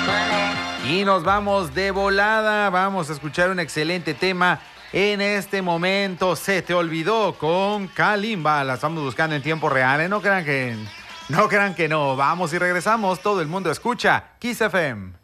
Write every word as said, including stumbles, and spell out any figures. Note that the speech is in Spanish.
Y nos vamos de volada. Vamos a escuchar un excelente tema. En este momento se te olvidó con Kalimba. La estamos buscando en tiempo real, ¿eh? No crean que no. Crean que no. Vamos y regresamos. Todo el mundo escucha Kiss F M.